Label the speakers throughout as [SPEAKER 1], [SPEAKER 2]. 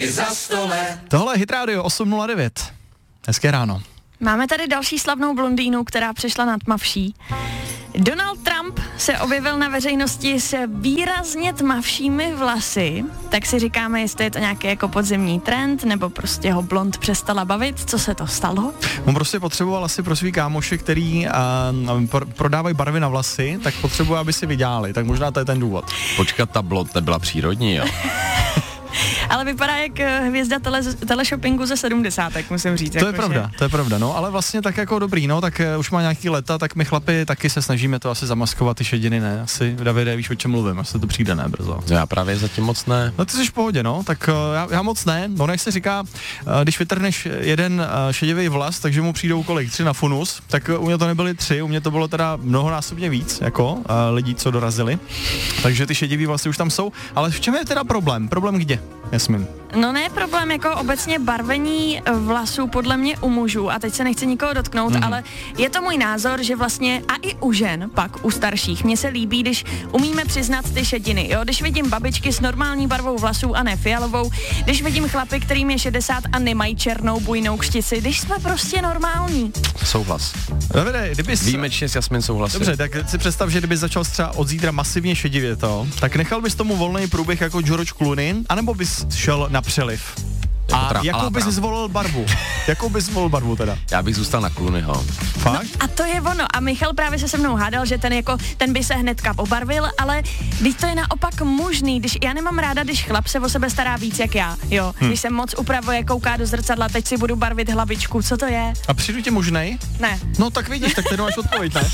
[SPEAKER 1] Tohle je Hit Radio 809. Hezké ráno.
[SPEAKER 2] Máme tady další slavnou blondýnu, která přešla nad tmavší. Donald Trump se objevil na veřejnosti s výrazně tmavšími vlasy, tak si říkáme, jestli je to nějaký jako podzimní trend, nebo prostě ho blond přestala bavit, co se to stalo?
[SPEAKER 1] On prostě potřeboval asi pro svý kámoše, který prodávají barvy na vlasy, tak potřebuje, aby si vydělali, tak možná to je ten důvod.
[SPEAKER 3] Počkat, ta blond nebyla přírodní, jo?
[SPEAKER 2] Ale vypadá jak hvězda teleshoppingu ze 70, musím říct.
[SPEAKER 1] To je pravda, no, ale vlastně tak jako dobrý, no, tak už má nějaký leta, tak my chlapi taky se snažíme to asi zamaskovat, ty šediny, ne, asi, Davide, víš, o čem mluvím, asi to přijde, ne, brzo.
[SPEAKER 3] Já právě zatím moc ne.
[SPEAKER 1] No ty jsi v pohodě, no, tak já moc ne, no, jak se říká, když vytrhneš jeden šedivý vlas, takže mu přijdou kolik, 3 na funus, tak u mě to nebyly 3, u mě to bylo teda mnohonásobně víc, jako lidí, co dorazili, takže ty šedivý vlasy už tam jsou, ale v čem je teda problém? Problém kde? Jasmin.
[SPEAKER 2] No ne, problém jako obecně barvení vlasů podle mě u mužů, a teď se nechci nikoho dotknout, ale je to můj názor, že vlastně a i u žen, pak u starších, mně se líbí, když umíme přiznat ty šediny, jo, když vidím babičky s normální barvou vlasů a ne fialovou, když vidím chlapy, kterým je 60 a nemají černou bujnou kštici, když jsme prostě normální.
[SPEAKER 3] Souhlas.
[SPEAKER 1] Davide,
[SPEAKER 3] výjimečně s Jasmin souhlasím.
[SPEAKER 1] Dobře, tak si představ, že kdyby začal třeba od zítra masivně šedivě to, tak nechal bys tomu volný průběh jako George Clooney, anebo bys šel na přeliv? A jakou bys zvolil barvu? Jakou bys zvolil barvu teda?
[SPEAKER 3] Já bych zůstal na Clooneyho.
[SPEAKER 1] Fakt?
[SPEAKER 2] No, a to je ono. A Michal právě se mnou hádal, že ten by se hnedka pobarvil, ale když to je naopak možný, když já nemám ráda, když chlap se o sebe stará víc jak já, jo. Když se moc upravuje, kouká do zrcadla, teď si budu barvit hlavičku, co to je?
[SPEAKER 1] A přijdu tě možnej?
[SPEAKER 2] Ne.
[SPEAKER 1] No tak vidíš, tak ty máš odpověď, ne?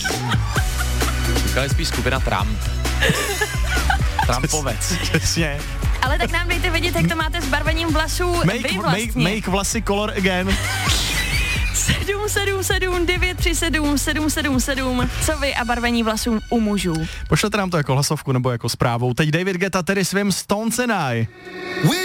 [SPEAKER 3] To je spíš skupina Trump. Trumpovec.
[SPEAKER 1] Přesně.
[SPEAKER 2] Ale tak nám dejte vědět, jak to máte s barvením vlasů vy vlastně.
[SPEAKER 1] Make vlasy color again.
[SPEAKER 2] 777 937 777. Co vy a barvení vlasů u mužů?
[SPEAKER 1] Pošlete nám to jako hlasovku nebo jako zprávou. Teď David Guetta tedy svým Stones and I.